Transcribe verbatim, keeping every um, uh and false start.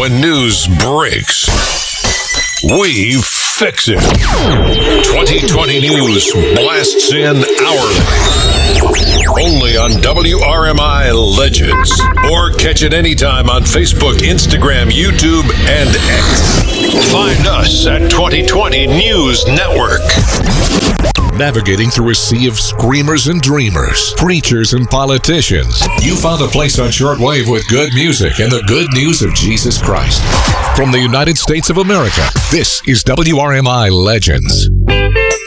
When news breaks, we fix it. twenty twenty News blasts in hourly. Only on W R M I Legends. Or catch it anytime on Facebook, Instagram, YouTube, and X. Find us at twenty twenty News Network. Navigating through a sea of screamers and dreamers, preachers and politicians, you found a place on shortwave with good music and the good news of Jesus Christ. From the United States of America, this is W R M I Legends.